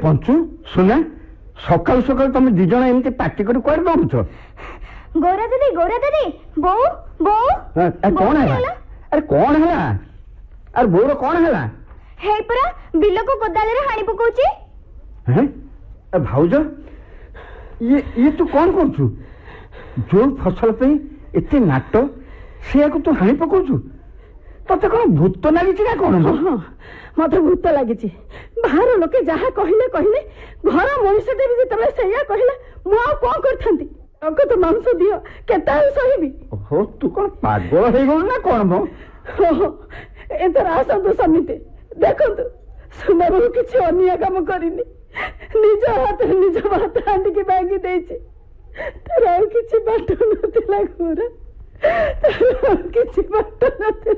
पंचु सुना सकाल सकाल तुम दी जन एमती पार्टी कर कुआड़ दौड़ुछ गौरा दीदी बो कौन है अरे कौन है अरे बोर कौन है हे परा बिल को कोदाल रे हाणी पकोची हैं भाउज ये तू कौन करछु जो फसल पे इतने नाट से तू हाणी पकोछु तते कौन भूत लागिछि ना कौन मत भूत लगी बाहर लोके जहाँ कहले कहले घर मनीष देवी जिते से कहला मुझे कौन कर तो मांस दियो केता सहिबी हो तू कौन पागल हो गल ना कौन मो एथर आसतु समिति देखु सुना बहु किसी अन्य काम करनी निज हाथ निज भात हांडी बांगी देछि तार किसी बाट नथिला घोरा किसी बाट नथिला।